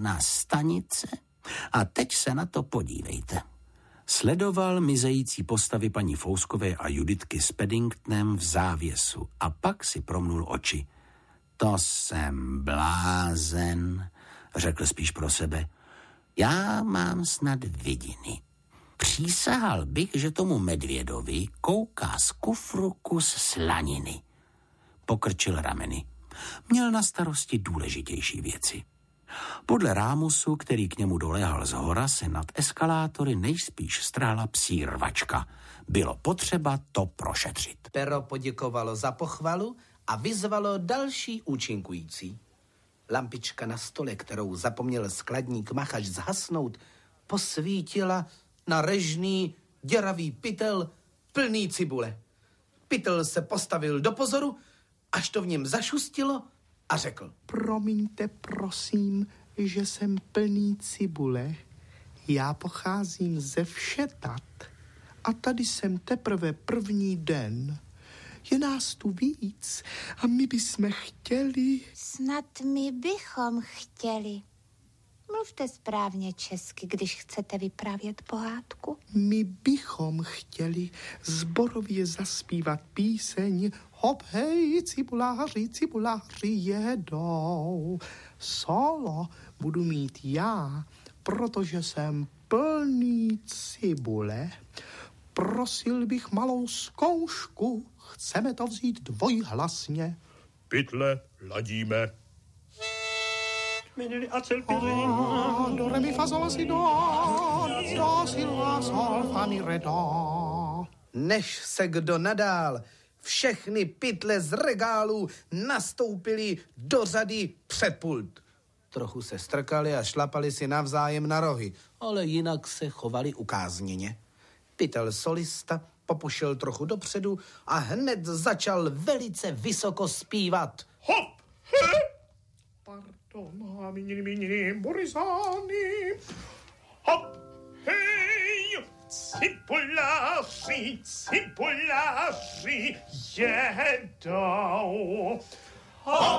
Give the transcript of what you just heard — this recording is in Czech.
správná stanice a teď se na to podívejte. Sledoval mizející postavy paní Fouskové a Juditky s Paddingtonem v závěsu a pak si promnul oči. To jsem blázen, řekl spíš pro sebe. Já mám snad vidiny. Přísahal bych, že tomu medvědovi kouká z kufru kus slaniny. Pokrčil rameny. Měl na starosti důležitější věci. Podle rámusu, který k němu doléhal zhora, se nad eskalátory nejspíš strhla psí rvačka. Bylo potřeba to prošetřit. Pero poděkovalo za pochvalu a vyzvalo další účinkující. Lampička na stole, kterou zapomněl skladník Machač zhasnout, posvítila na režný, děravý pytel plný cibule. Pytel se postavil do pozoru, až to v něm zašustilo a řekl. Promiňte, prosím, že jsem plný cibule. Já pocházím ze Všetat a tady jsem teprve první den. Je nás tu víc a my bychom chtěli... Snad my bychom chtěli. Mluvte správně česky, když chcete vyprávět pohádku. My bychom chtěli sborově zaspívat píseň Hop, hej, cibuláři jedou. Solo budu mít já, protože jsem plný cibule. Prosil bych malou zkoušku, chceme to vzít dvojhlasně. Pytle ladíme. Do, re, mi, fa, sol, si, do, si, la, sol, fa, mi, re, do. Než se kdo nadál, všechny pytle z regálů nastoupily do řady před pult. Trochu se strkali a šlapali si navzájem na rohy, ale jinak se chovali ukázněně. Pytel solista popušil trochu dopředu a hned začal velice vysoko zpívat. Hop, he! Pardon, minini, Borisány. Hop, hej! Cibuláři jedou. Hop,